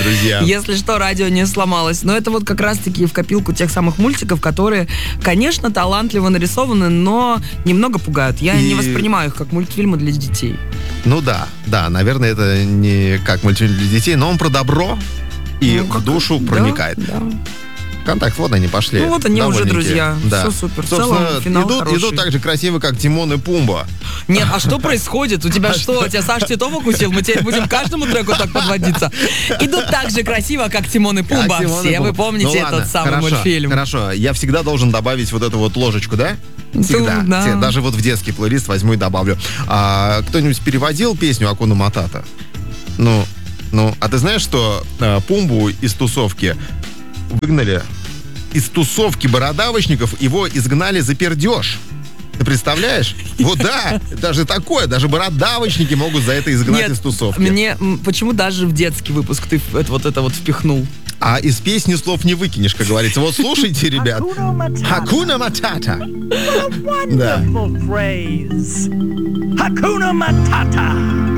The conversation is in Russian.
друзья. Если что, радио не сломалось. Но это вот как раз-таки в копилку тех самых мультиков, которые, конечно, талантливо нарисованы, но немного пугают. Я не воспринимаю их как мультфильмы для детей. Ну да, наверное, это не как мультфильм для детей, но он про добро и в душу проникает. Да. Контакт, вот они пошли. Ну вот они уже друзья. Да. Все супер. В целом, финал идут так же красиво, как Тимон и Пумба. Нет, а что происходит? У тебя что? Тебя Саша Титов укусил? Мы теперь будем к каждому треку так подводиться. Идут так же красиво, как Тимон и Пумба. Все вы помните этот самый мультфильм. Хорошо, я всегда должен добавить вот эту вот ложечку, да? Всегда. Да. Даже вот в детский плейлист возьму и добавлю. Кто-нибудь переводил песню Акуна Матата? Ну, а ты знаешь, что Пумбу из тусовки выгнали? Из тусовки бородавочников его изгнали за пердеж. Ты представляешь? Вот да, даже такое, даже бородавочники могут за это изгнать из тусовки. Почему даже в детский выпуск ты это вот впихнул? А из песни слов не выкинешь, как говорится. Вот слушайте, ребят. Hakuna Matata. Да. Hakuna Matata.